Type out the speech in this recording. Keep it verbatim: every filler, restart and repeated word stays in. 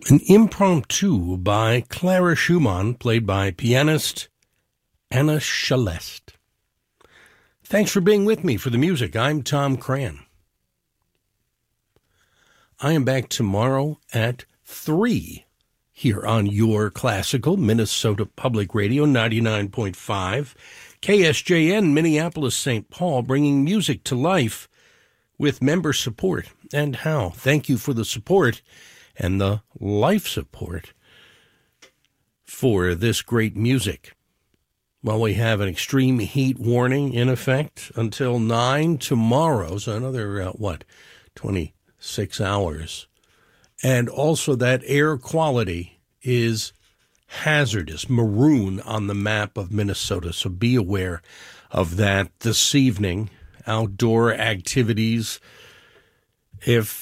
An impromptu by Clara Schumann, played by pianist Anna Celeste. Thanks for being with me for the music. I'm Tom Cran. I am back tomorrow at three here on your classical Minnesota Public Radio ninety-nine point five, K S J N Minneapolis Saint Paul, bringing music to life with member support. And how? Thank you for the support and the life support for this great music. Well, we have an extreme heat warning in effect until nine tomorrow, so another, uh, what, twenty-six hours. And also that air quality is hazardous, maroon on the map of Minnesota, so be aware of that this evening. Outdoor activities, if